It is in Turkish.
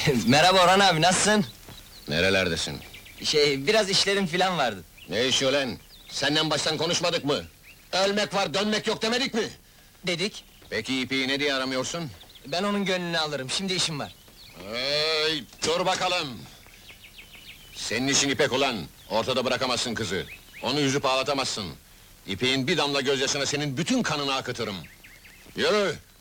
Merhaba Orhan abi, nasılsın? Nerelerdesin? Biraz işlerim filan vardı. Ne işi ulan? Senden baştan konuşmadık mı? Ölmek var, dönmek yok demedik mi? Dedik, Peki ipiyi ne diye aramıyorsun? ben onun gönlünü alırım, şimdi işim var. Hey, dur bakalım! Senin işin İpek ulan, ortada bırakamazsın kızı. Onu üzüp ağlatamazsın. İpek'in bir damla gözyaşına senin bütün kanını akıtırım. Yürü!